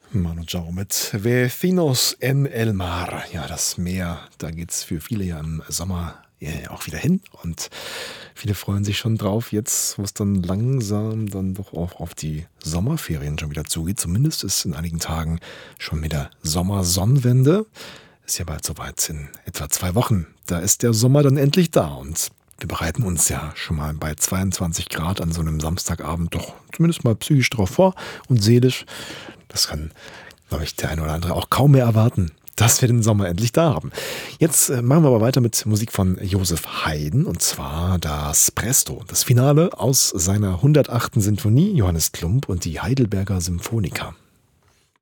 Manu Chao mit Vecinos en el Mar. Ja, das Meer, da geht's für viele ja im Sommer auch wieder hin. Und viele freuen sich schon drauf, jetzt, wo es dann langsam dann doch auch auf die Sommerferien schon wieder zugeht. Zumindest ist in einigen Tagen schon wieder Sommersonnenwende. Ist ja bald soweit, in etwa 2 Wochen. Da ist der Sommer dann endlich da und wir bereiten uns ja schon mal bei 22 Grad an so einem Samstagabend doch zumindest mal psychisch drauf vor und seelisch. Das kann, glaube ich, der eine oder andere auch kaum mehr erwarten, dass wir den Sommer endlich da haben. Jetzt machen wir aber weiter mit Musik von Joseph Haydn und zwar das Presto, das Finale aus seiner 108. Sinfonie, Johannes Klump und die Heidelberger Symphoniker.